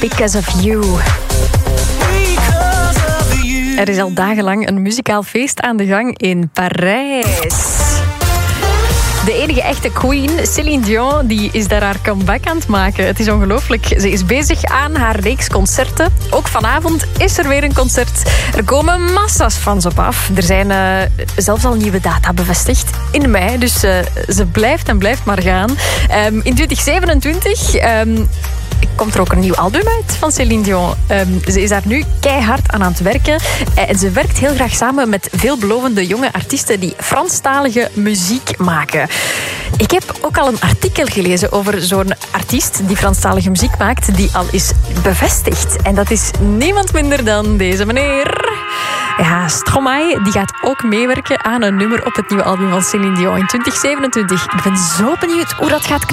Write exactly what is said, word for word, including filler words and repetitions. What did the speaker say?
Because of You. Er is al dagenlang een muzikaal feest aan de gang in Parijs. De enige echte queen, Céline Dion, die is daar haar comeback aan het maken. Het is ongelooflijk. Ze is bezig aan haar reeks concerten. Ook vanavond is er weer een concert. Er komen massa's fans op af. Er zijn uh, zelfs al nieuwe data bevestigd in mei. Dus uh, ze blijft en blijft maar gaan. Um, in twintig zevenentwintig... Um, komt er ook een nieuw album uit van Céline Dion. Um, ze is daar nu keihard aan aan het werken. En ze werkt heel graag samen met veelbelovende jonge artiesten die Franstalige muziek maken. Ik heb ook al een artikel gelezen over zo'n artiest die Franstalige muziek maakt, die al is bevestigd. En dat is niemand minder dan deze meneer. Ja, Stromae die gaat ook meewerken aan een nummer op het nieuwe album van Céline Dion in twintig zevenentwintig. Ik ben zo benieuwd hoe dat gaat